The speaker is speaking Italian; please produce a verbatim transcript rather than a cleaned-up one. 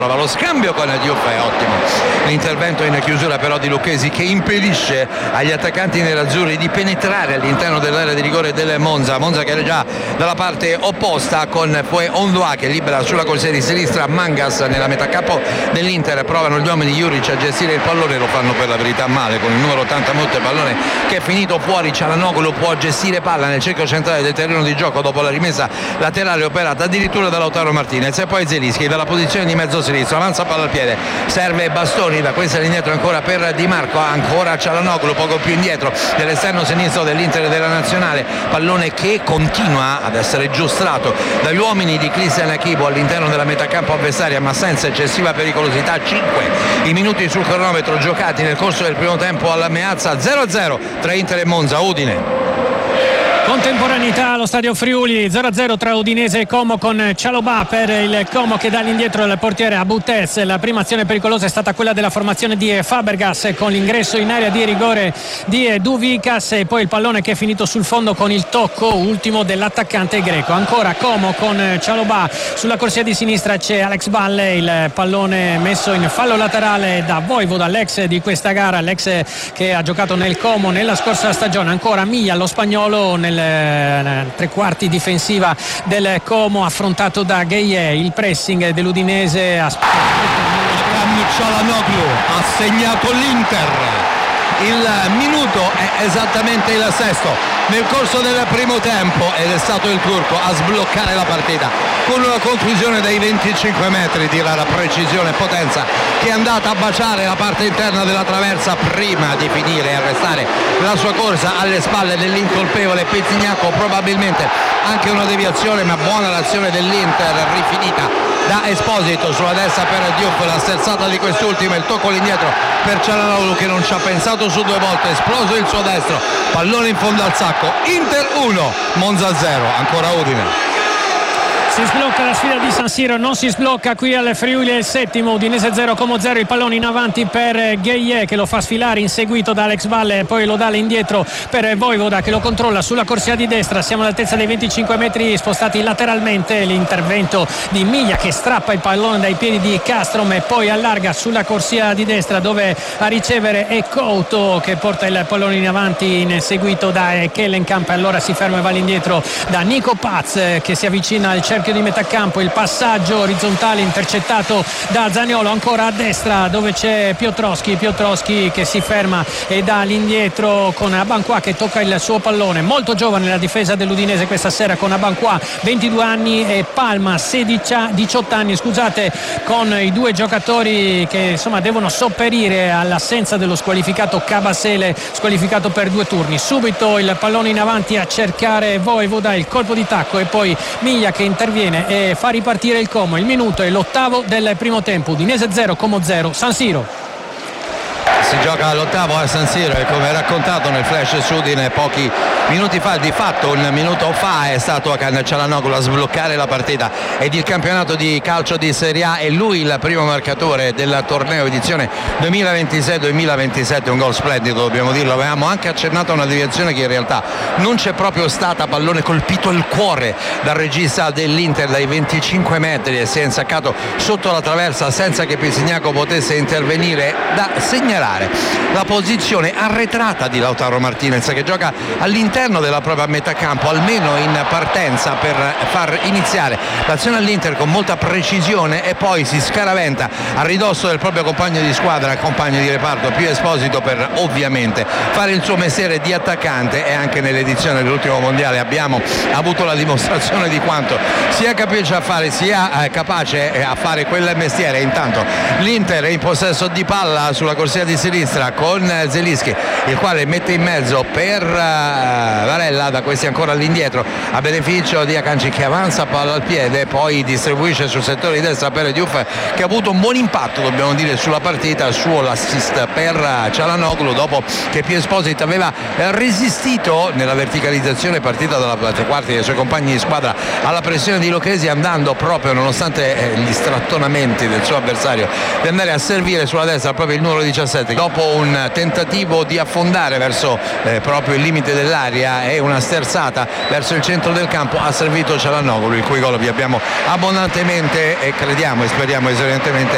Prova lo scambio con Diouf, è ottimo l'intervento in chiusura però di Lucchesi, che impedisce agli attaccanti nerazzurri di penetrare all'interno dell'area di rigore del Monza. Monza che era già dalla parte opposta con poi Ondoa che libera sulla corsia di sinistra Mangas nella metà campo dell'Inter. Provano gli uomini Juric a gestire il pallone, lo fanno per la verità male con il numero ottanta Motte, pallone che è finito fuori. Cialanoglu può gestire palla nel cerchio centrale del terreno di gioco dopo la rimessa laterale operata addirittura da Lautaro Martinez, e poi Zelinski dalla posizione di mezzo sinistro avanza palla al piede, serve Bastoni, da questa all'indietro ancora per Di Marco, ancora Cialanoglu poco più indietro dell'esterno sinistro dell'Inter della Nazionale, pallone che continua ad essere giostrato dagli uomini di Christian Akibo all'interno della metà campo avversaria, ma senza eccessiva pericolosità. Cinque i minuti sul cronometro giocati nel corso del primo tempo alla Meazza, zero a zero tra Inter e Monza. Udine. Contemporaneità allo stadio Friuli, zero a zero tra Udinese e Como, con Cialobà per il Como che dà all'indietro il portiere Abutez. La prima azione pericolosa è stata quella della formazione di Fabregas con l'ingresso in area di rigore di Duvicas, e poi il pallone che è finito sul fondo con il tocco ultimo dell'attaccante greco. Ancora Como con Cialobà, sulla corsia di sinistra c'è Alex Balle, il pallone messo in fallo laterale da Voivoda, l'ex di questa gara, l'ex che ha giocato nel Como nella scorsa stagione. Ancora Miglia, lo spagnolo, nel tre quarti difensiva del Como, affrontato da Gueye. Il pressing dell'Udinese ha Cialanoglu ha segnato l'Inter, il minuto è esattamente il sesto nel corso del primo tempo ed è stato il turco a sbloccare la partita con una conclusione dai venticinque metri di rara precisione e potenza, che è andata a baciare la parte interna della traversa prima di finire e arrestare la sua corsa alle spalle dell'incolpevole Pizzignacco. Probabilmente anche una deviazione, ma buona l'azione dell'Inter, rifinita da Esposito sulla destra per Diouf, la sterzata di quest'ultimo, il tocco all'indietro per Cialanoglu che non ci ha pensato su due volte, esploso il suo destro, pallone in fondo al sacco. Inter uno, Monza zero, ancora Udine. Si sblocca la sfida di San Siro, non si sblocca qui al Friuli, è il settimo. Udinese zero, Como zero, il pallone in avanti per Gueye che lo fa sfilare, inseguito da Alex Balle, poi lo dà all'indietro per Voivoda che lo controlla sulla corsia di destra. Siamo all'altezza dei venticinque metri, spostati lateralmente. L'intervento di Miglia che strappa il pallone dai piedi di Castrom e poi allarga sulla corsia di destra, dove a ricevere è Couto che porta il pallone in avanti, inseguito da Kellenkamp. Allora si ferma e va all'indietro da Nico Paz che si avvicina al cerchio di metà campo. Il passaggio orizzontale intercettato da Zaniolo, ancora a destra dove c'è Piotrowski Piotrowski che si ferma e dà all'indietro con Abanqua che tocca il suo pallone. Molto giovane la difesa dell'Udinese questa sera, con Abanqua ventidue anni e Palma sedici, diciotto anni scusate, con i due giocatori che insomma devono sopperire all'assenza dello squalificato Cabasele, squalificato per due turni. Subito il pallone in avanti a cercare Voivoda, il colpo di tacco e poi Miglia che interviene e fa ripartire il Como. Il minuto è l'ottavo del primo tempo. Udinese zero, Como zero, San Siro. Si gioca all'ottavo a San Siro e, come raccontato nel flash su Udine pochi minuti fa, di fatto un minuto fa è stato a Cialanoglu a sbloccare la partita ed il campionato di calcio di Serie A. È lui il primo marcatore del torneo edizione duemilaventisei duemilaventisette, un gol splendido, dobbiamo dirlo. Avevamo anche accennato a una deviazione che in realtà non c'è proprio stata, pallone colpito al cuore dal regista dell'Inter dai venticinque metri e si è insaccato sotto la traversa senza che Pizzignacco potesse intervenire. Da segnalare la posizione arretrata di Lautaro Martinez, che gioca all'interno della propria metà campo, almeno in partenza, per far iniziare l'azione all'Inter con molta precisione, e poi si scaraventa a ridosso del proprio compagno di squadra, compagno di reparto più Esposito, per ovviamente fare il suo mestiere di attaccante. E anche nell'edizione dell'ultimo mondiale abbiamo avuto la dimostrazione di quanto sia capace a fare, sia capace a fare quel mestiere. Intanto l'Inter è in possesso di palla sulla corsia di sinistra con Zelinski, il quale mette in mezzo per Varella, da questi ancora all'indietro a beneficio di Akanji che avanza palla al piede, poi distribuisce sul settore di destra per Diouf, che ha avuto un buon impatto, dobbiamo dire, sulla partita. Il suo l'assist per Cialanoglu dopo che Pier Esposito aveva resistito nella verticalizzazione partita dalla tre quarti dei suoi compagni di squadra alla pressione di Lucchesi, andando proprio, nonostante gli strattonamenti del suo avversario, di andare a servire sulla destra proprio il numero diciassette. Dopo un tentativo di affondare verso eh, proprio il limite dell'area e una sterzata verso il centro del campo, ha servito Cialanoglu, il cui gol vi abbiamo abbondantemente e crediamo e speriamo esaurientemente